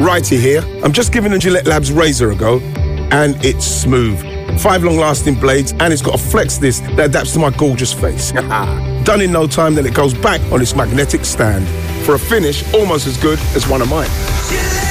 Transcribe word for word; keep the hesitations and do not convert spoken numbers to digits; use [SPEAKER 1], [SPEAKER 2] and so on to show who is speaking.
[SPEAKER 1] Righty here. I'm just giving the Gillette Labs razor a go, and it's smooth. Five long-lasting blades, and it's got a flex disc that adapts to my gorgeous face. Done in no time, then it goes back on its magnetic stand for a finish almost as good as one of mine.